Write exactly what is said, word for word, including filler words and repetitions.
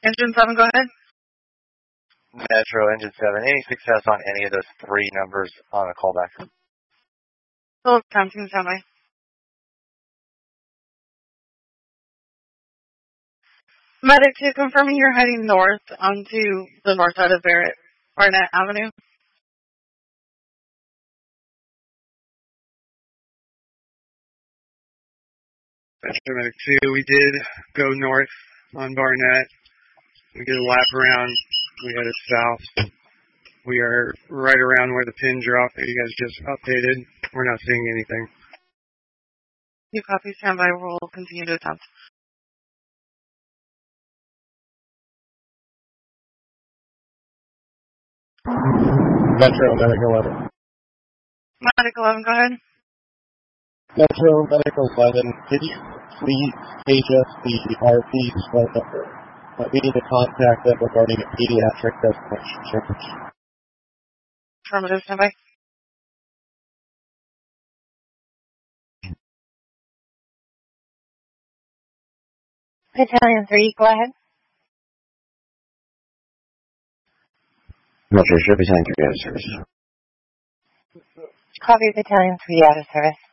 Engine seven, go ahead. Metro Engine seven. Any success on any of those three numbers on a callback? Phillips Township, standby. Medic two, confirming you're heading north onto the north side of Barrett, Barnett Avenue. Metro Medic two, we did go north on Barnett. We did a lap around. We headed south. We are right around where the pin drop that you guys just updated. We're not seeing anything. You copy, standby. We'll continue to attempt. Metro Medic eleven. Medic eleven, go ahead. Metro Medic eleven, could you please page us the R P's phone number? Uh, we need to contact them regarding a pediatric destination search. Affirmative, standby. Battalion three, go ahead. Metro Battalion three out of service. Copy, Battalion three out of service.